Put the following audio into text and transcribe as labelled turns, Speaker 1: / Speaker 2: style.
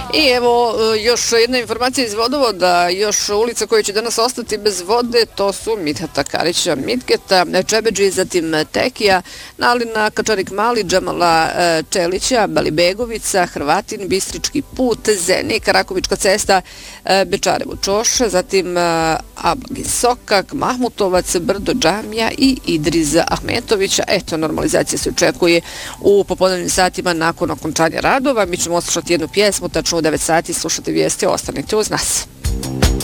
Speaker 1: I evo još jedna informacija iz vodovoda, još ulica koja će danas ostati bez vode, to su Midhata Karića, Midgeta, Čebedži, zatim Tekija, Nalina, Kačarik Mali, Džamala Čelića, Balibegovica, Hrvatin, Bistrički put, Zeni, Karakovička cesta, Bečarevo Čoša, zatim Ablagi Sokak, Mahmutovac, Brdo Džamija i Idriza Ahmetovića. Eto, normalizacija se očekuje u popodnevnim satima nakon okončanja radova. Mi ćemo oslušati jednu pjesmu, tačno u 9 sati, slušate vijesti, ostanite uz nas.